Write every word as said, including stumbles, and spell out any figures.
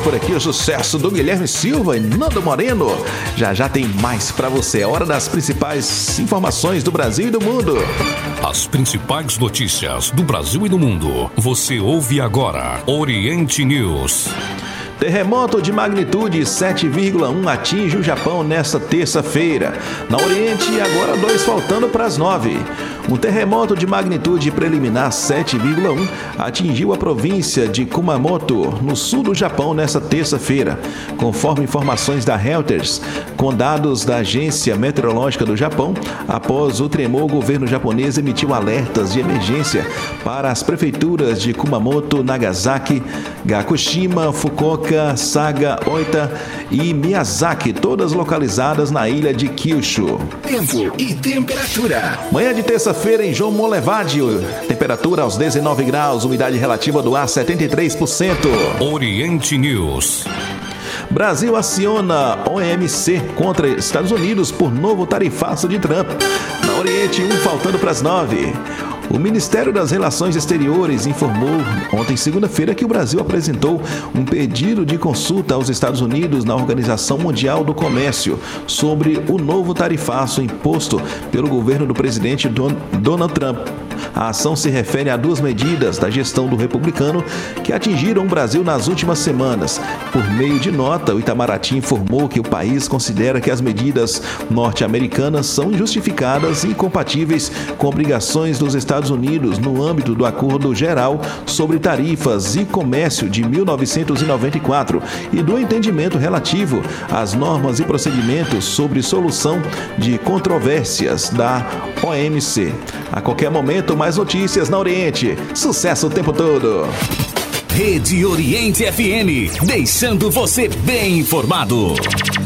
por aqui o sucesso do Guilherme Silva e Nando Moreno. Já já tem mais pra você. É hora das principais informações do Brasil e do mundo. As principais notícias do Brasil e do mundo. Você ouve agora Oriente News. Terremoto de magnitude sete vírgula um atinge o Japão nesta terça-feira. Na Oriente, agora dois faltando para as nove. Um terremoto de magnitude preliminar sete vírgula um atingiu a província de Kumamoto, no sul do Japão, nesta terça-feira. Conforme informações da Reuters, com dados da Agência Meteorológica do Japão, após o tremor, o governo japonês emitiu alertas de emergência para as prefeituras de Kumamoto, Nagasaki, Gakushima, Fukuoka, Saga, Oita e Miyazaki, todas localizadas na ilha de Kyushu. Tempo e temperatura. Manhã de terça-feira em João Molevade, temperatura aos dezenove graus, umidade relativa do ar setenta e três por cento. Oriente News. Brasil aciona O M C contra Estados Unidos por novo tarifaço de Trump. Na Oriente, um faltando para as nove. O Ministério das Relações Exteriores informou ontem, segunda-feira, que o Brasil apresentou um pedido de consulta aos Estados Unidos na Organização Mundial do Comércio sobre o novo tarifaço imposto pelo governo do presidente Donald Trump. A ação se refere a duas medidas da gestão do republicano que atingiram o Brasil nas últimas semanas. Por meio de nota, o Itamaraty informou que o país considera que as medidas norte-americanas são injustificadas e incompatíveis com obrigações dos Estados Unidos no âmbito do Acordo Geral sobre Tarifas e Comércio de mil novecentos e noventa e quatro e do entendimento relativo às normas e procedimentos sobre solução de controvérsias da O M C. A qualquer momento, mais notícias na Oriente. Sucesso o tempo todo. Rede Oriente F M, deixando você bem informado.